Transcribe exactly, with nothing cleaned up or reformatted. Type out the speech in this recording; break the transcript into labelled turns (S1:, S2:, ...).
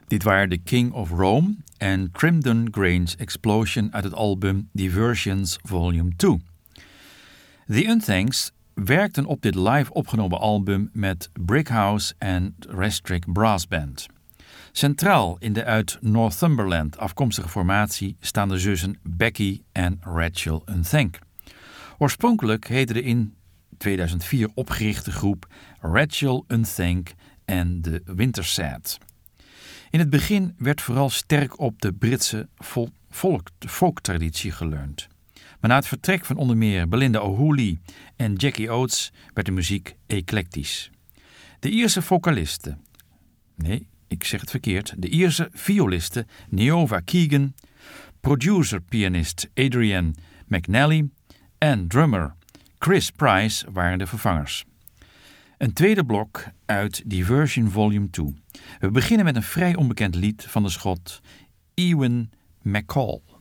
S1: Dit waren The King of Rome en Crimson Grange Explosion uit het album Diversions Volume twee. The Unthanks werkten op dit live opgenomen album met Brickhouse en Restrict Brass Band. Centraal in de uit Northumberland afkomstige formatie staan de zussen Becky en Rachel Unthank. Oorspronkelijk heette de in tweeduizend vier opgerichte groep Rachel Unthank en de Wintersat. In het begin werd vooral sterk op de Britse folk, folk, folktraditie geleund. Maar na het vertrek van onder meer Belinda O'Hooley en Jackie Oates werd de muziek eclectisch. De Ierse vocaliste, nee, ik zeg het verkeerd, de Ierse violiste Neova Keegan, producer-pianist Adrian McNally en drummer Chris Price waren de vervangers. Een tweede blok uit Diversion Volume twee. We beginnen met een vrij onbekend lied van de Schot Ewan MacColl.